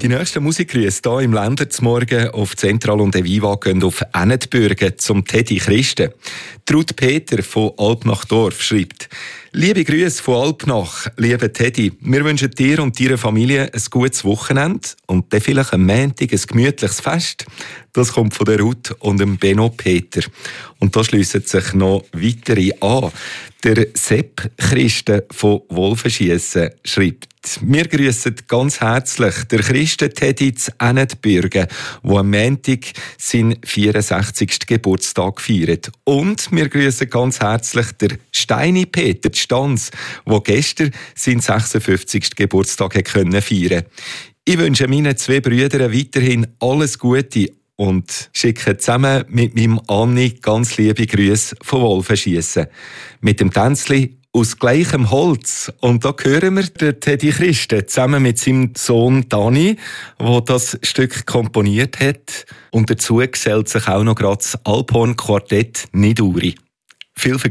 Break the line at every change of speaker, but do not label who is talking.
Die nächsten Musikgrüße hier im Länder zum Morgen auf Zentral und Eviva gehen auf Ennetbürgen zum Teddy Christen. Ruth Peter von Alpnachdorf schreibt: Liebe Grüße von Alpnach, lieber Teddy. Wir wünschen dir und deiner Familie ein gutes Wochenende und dann vielleicht am Montag ein gemütliches Fest. Das kommt von der Ruth und dem Benno Peter. Und da schliessen sich noch weitere an. Der Sepp Christen von Wolfenschiessen schreibt: Wir grüssen ganz herzlich der Christen Teddy zu Ennetbürgen, der am Montag seinen 64. Geburtstag feiert. Und wir grüssen ganz herzlich der Steini Peter Stanz, der gestern seinen 56. Geburtstag feiern konnte. Ich wünsche meinen 2 Brüdern weiterhin alles Gute und schicke zusammen mit meinem Anni ganz liebe Grüße von Wolfenschiessen. Mit dem Tänzli aus gleichem Holz. Und da hören wir den Teddy Christen zusammen mit seinem Sohn Dani, der das Stück komponiert hat. Und dazu gesellt sich auch noch gerade das Alphorn-Quartett Niduri. Viel